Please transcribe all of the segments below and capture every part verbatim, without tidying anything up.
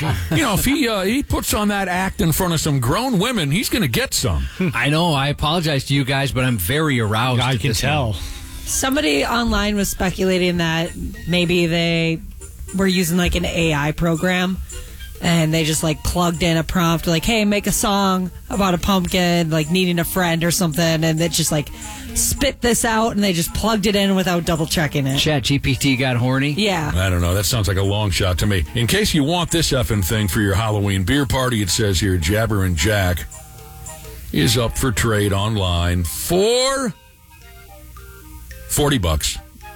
you know, if he uh, he puts on that act in front of some grown women, he's going to get some. I know. I apologize to you guys, but I'm very aroused. I at can this tell. one. Somebody online was speculating that maybe they were using like an A I program and they just like plugged in a prompt like, hey, make a song about a pumpkin, like needing a friend or something. And it just like spit this out and they just plugged it in without double checking it. Chat G P T got horny? Yeah. I don't know. That sounds like a long shot to me. In case you want this effing thing for your Halloween beer party, it says here Jabber and Jack is up for trade online for forty bucks.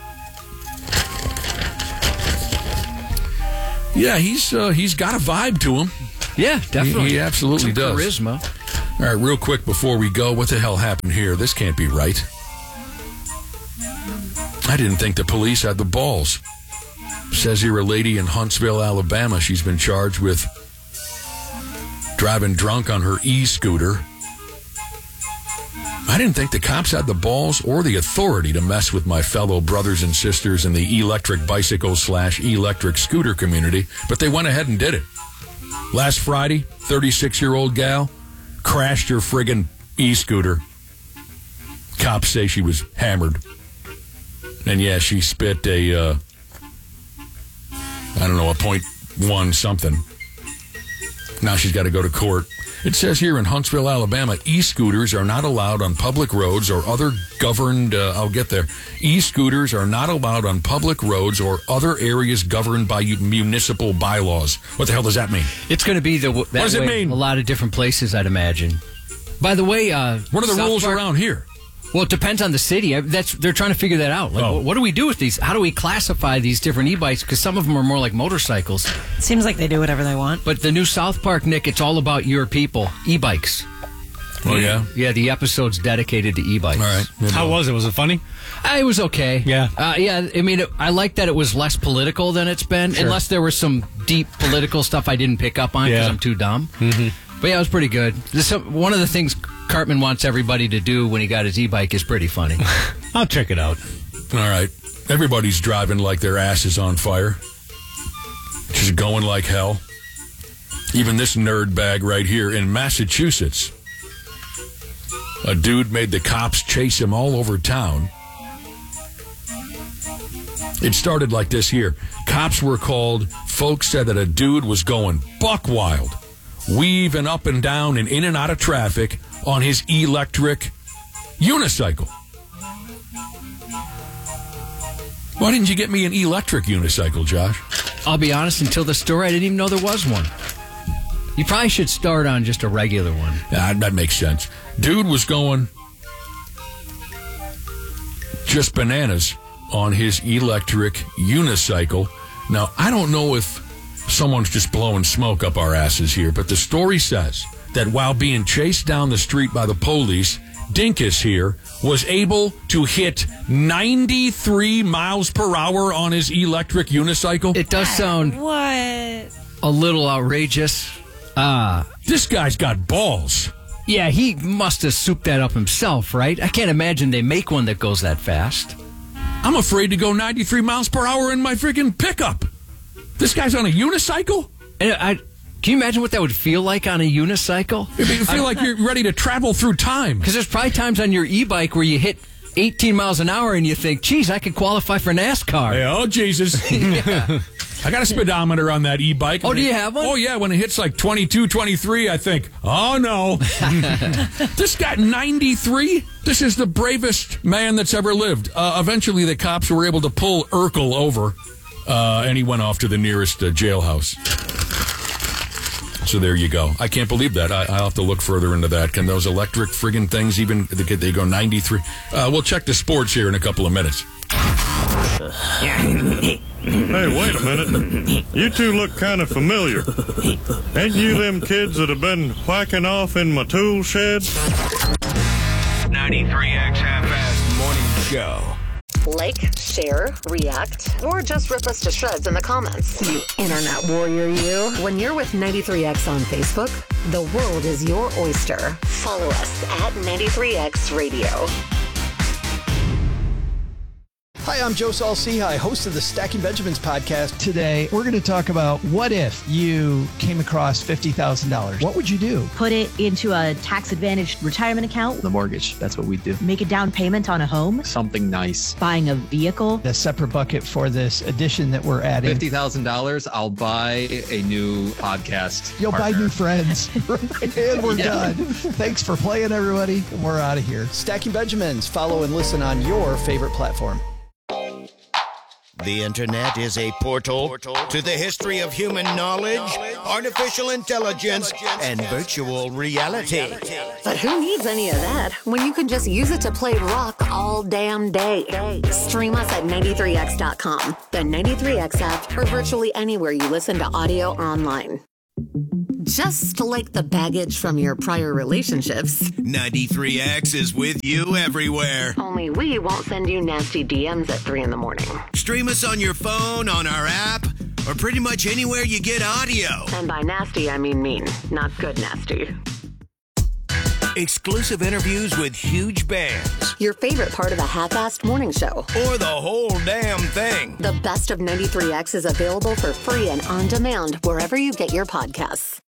Yeah, he's uh, he's got a vibe to him. Yeah, definitely. He, he absolutely Some does. charisma. All right, real quick before we go, what the hell happened here? This can't be right. I didn't think the police had the balls. Says here a lady in Huntsville, Alabama, she's been charged with driving drunk on her e-scooter. I didn't think the cops had the balls or the authority to mess with my fellow brothers and sisters in the electric bicycle slash electric scooter community, but they went ahead and did it. Last Friday, thirty-six-year-old gal crashed her friggin' e-scooter. Cops say she was hammered. And yeah, she spit a, uh, I don't know, a point one something. Now she's got to go to court. It says here in Huntsville, Alabama, e-scooters are not allowed on public roads or other governed, uh, I'll get there. E-scooters are not allowed on public roads or other areas governed by municipal bylaws. What the hell does that mean? It's going to be the that what does it way mean? A lot of different places, I'd imagine. By the way, uh, what are the South rules Park, around here? Well, it depends on the city. That's they're trying to figure that out. Like, Oh. what do we do with these? How do we classify these different e-bikes? Because some of them are more like motorcycles. Seems like they do whatever they want. But the new South Park, Nick, it's all about your people, e-bikes. Oh, yeah? Yeah, the episode's dedicated to e-bikes. All right. How was it? Was it funny? Uh, it was okay. Yeah. Uh, yeah, I mean, it, I like that it was less political than it's been, Sure. unless there was some deep political stuff I didn't pick up on because Yeah. I'm too dumb. Mm-hmm. But yeah, it was pretty good. This, one of the things Cartman wants everybody to do when he got his e-bike is pretty funny. I'll check it out. All right. Everybody's driving like their ass is on fire. Just going like hell. Even this nerd bag right here in Massachusetts. A dude made the cops chase him all over town. It started like this here. Cops were called. Folks said that a dude was going buck wild, weaving up and down and in and out of traffic on his electric unicycle. Why didn't you get me an electric unicycle, Josh? I'll be honest, until the story, I didn't even know there was one. You probably should start on just a regular one. Yeah, that makes sense. Dude was going just bananas on his electric unicycle. Now, I don't know if someone's just blowing smoke up our asses here, but the story says that while being chased down the street by the police, Dinkus here was able to hit ninety-three miles per hour on his electric unicycle. It does sound What? a little outrageous. Uh, This guy's got balls. yeah, he must have souped that up himself, right? I can't imagine they make one that goes that fast. I'm afraid to go ninety-three miles per hour in my freaking pickup. This guy's on a unicycle? And I, can you imagine what that would feel like on a unicycle? You feel like you're ready to travel through time. Because there's probably times on your e-bike where you hit eighteen miles an hour and you think, geez, I could qualify for NASCAR. Hey, oh, Jesus. I got a speedometer on that e-bike. Oh, do you have one? Oh, yeah. When it hits like twenty-two, twenty-three, I think, oh, no. This got ninety-three? This is the bravest man that's ever lived. Uh, eventually, the cops were able to pull Urkel over, uh, and he went off to the nearest uh, jailhouse. So there you go. I can't believe that. I, I'll have to look further into that. Can those electric friggin' things even, they, they go ninety-three? Uh, we'll check the sports here in a couple of minutes. Hey, wait a minute. You two look kind of familiar. Ain't you them kids that have been whacking off in my tool shed? ninety-three X Half-Assed Morning Show. Like, share, react, or just rip us to shreds in the comments. You internet warrior, you. When you're with ninety-three X on Facebook, the world is your oyster. Follow us at ninety-three X Radio. Hi, I'm Joe Saul-Sehy, host of the Stacking Benjamins podcast. Today, we're going to talk about what if you came across fifty thousand dollars? What would you do? Put it into a tax-advantaged retirement account. The mortgage, that's what we do. Make a down payment on a home. Something nice. Buying a vehicle. A separate bucket for this addition that we're adding. fifty thousand dollars, I'll buy a new podcast. You'll partner. buy new friends. And we're yeah. done. Thanks for playing, everybody. We're out of here. Stacking Benjamins. Follow and listen on your favorite platform. The internet is a portal to the history of human knowledge, artificial intelligence, and virtual reality. But who needs any of that when you can just use it to play rock all damn day? Stream us at ninety-three X dot com, the ninety-three X app, or virtually anywhere you listen to audio online. Just like the baggage from your prior relationships, ninety-three X is with you everywhere. Only we won't send you nasty D Ms at three in the morning. Stream us on your phone, on our app, or pretty much anywhere you get audio. And by nasty, I mean mean, not good nasty. Exclusive interviews with huge bands. Your favorite part of a half-assed morning show. Or the whole damn thing. The best of ninety-three X is available for free and on demand wherever you get your podcasts.